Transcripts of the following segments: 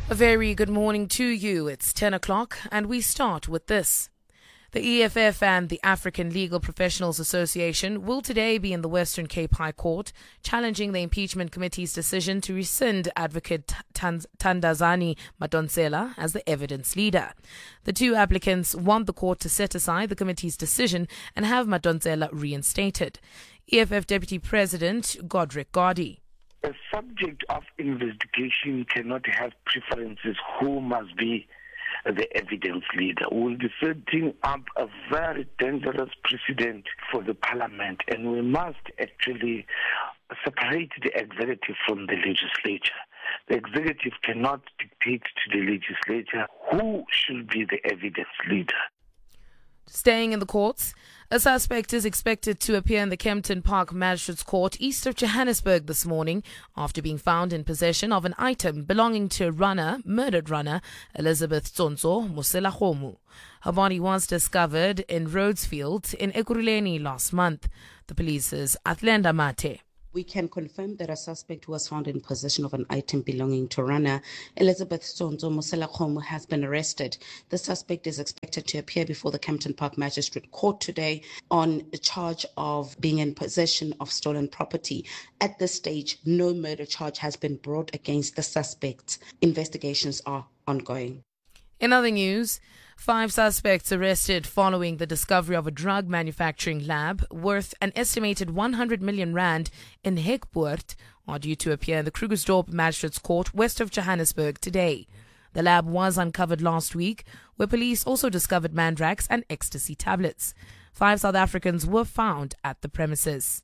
A very good morning to you. It's 10 o'clock and we start with this. The EFF and the African Legal Professionals Association will today be in the Western Cape High Court challenging the impeachment committee's decision to rescind Advocate Thandazani Madonsela as the evidence leader. The two applicants want the court to set aside the committee's decision and have Madonsela reinstated. EFF Deputy President Godric Gardee. A subject of investigation cannot have preferences who must be the evidence leader. We'll be setting up a very dangerous precedent for the parliament, and we must actually separate the executive from the legislature. The executive cannot dictate to the legislature who should be the evidence leader. Staying in the courts, a suspect is expected to appear in the Kempton Park Magistrates Court east of Johannesburg this morning after being found in possession of an item belonging to murdered runner Elizabeth Tsonso Moselakgomo. Her body was discovered in Rhodesfield in Ekurhuleni last month. The police's Athlenda Mate. We can confirm that a suspect who was found in possession of an item belonging to runner Elizabeth Tsonso Moselakgomo has been arrested. The suspect is expected to appear before the Kempton Park Magistrate Court today on a charge of being in possession of stolen property. At this stage, no murder charge has been brought against the suspects. Investigations are ongoing. In other news, 5 suspects arrested following the discovery of a drug manufacturing lab worth an estimated 100 million rand in Hekpoort are due to appear in the Krugersdorp Magistrates Court west of Johannesburg today. The lab was uncovered last week, where police also discovered mandrax and ecstasy tablets. 5 South Africans were found at the premises.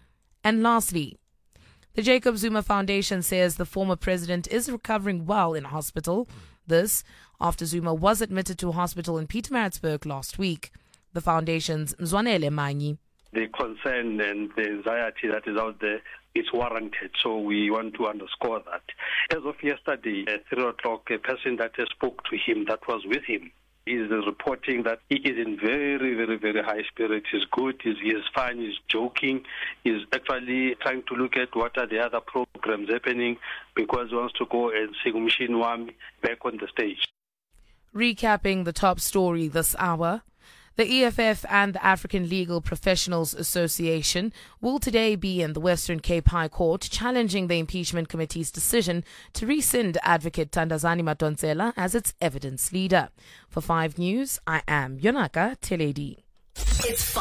And lastly, the Jacob Zuma Foundation says the former president is recovering well in hospital. This after Zuma was admitted to a hospital in Pietermaritzburg last week. The foundation's Mzwanele Manyi. The concern and the anxiety that is out there is warranted, so we want to underscore that. As of yesterday, at 3 o'clock, a person that spoke to him, that was with him, is reporting that he is in very, very, very high spirits. He's good, he's fine, he's joking, he's actually trying to look at what are the other programs happening because he wants to go and sing Machine Wami back on the stage. Recapping the top story this hour, the EFF and the African Legal Professionals Association will today be in the Western Cape High Court challenging the impeachment committee's decision to rescind Advocate Thandazani Madonsela as its evidence leader. For 5 News, I am Yonaka Teledi.